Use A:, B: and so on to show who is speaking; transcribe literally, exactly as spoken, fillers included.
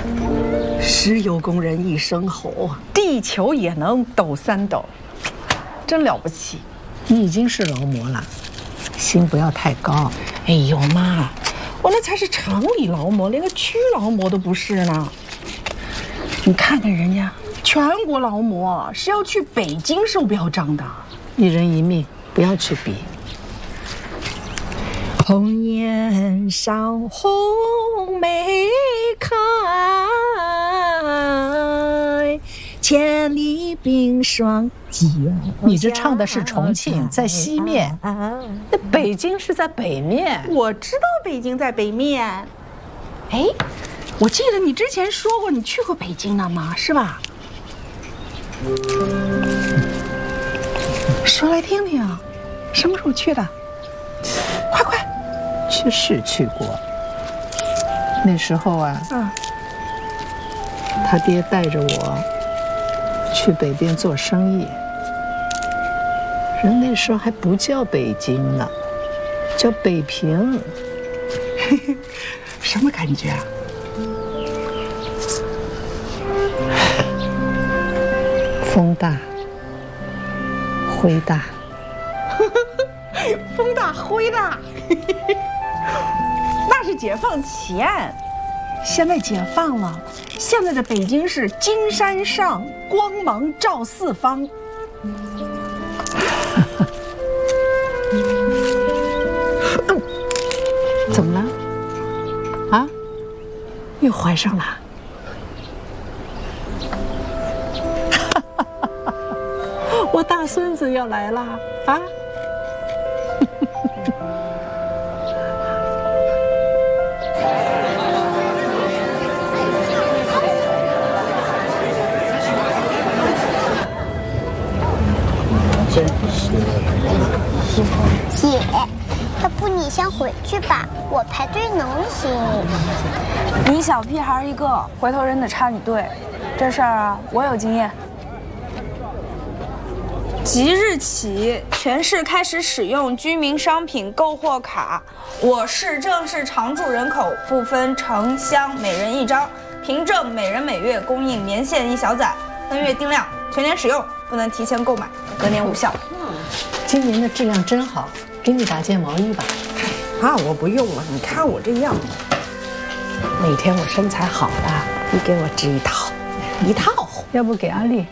A: 石油工人一声吼，
B: 地球也能抖三抖，真了不起。
C: 你已经是劳模了，心不要太高。
B: 哎呦妈，我那才是厂里劳模，连个区劳模都不是呢。你看看人家全国劳模是要去北京收标章的，
C: 一人一命，不要去比。
B: 红颜少，红梅开，千里冰霜脚下。
C: 你这唱的是重庆，在西面，
B: 那
C: 北京是在北面。
B: 我知道北京在北面。哎，我记得你之前说过你去过北京的嘛，是吧？说来听听，什么时候去的？快快！
C: 去是去过，那时候啊，
B: 嗯，
C: 他爹带着我去北边做生意，人那时候还不叫北京呢，叫北平。
B: 什么感觉啊？
C: 风大，灰大。
B: 风大灰大。那是解放前，现在解放了，现在的北京是金山上，光芒照四方。
C: 怎么了？啊？又怀上了？我大孙子要来了啊！
D: 姐，要不你先回去吧，我排队能行。
E: 你小屁孩一个，回头人得插你队，这事儿啊，我有经验。即日起，全市开始使用居民商品购货卡。我市正式常住人口不分城乡，每人一张，凭证每人每月供应年限一小载，分月定量，全年使用，不能提前购买，隔年无效。
C: 今年的质量真好，给你打件毛衣吧。
B: 啊，我不用了，你看我这样。哪天我身材好了，你给我织一套，一套。
C: 要不给阿丽？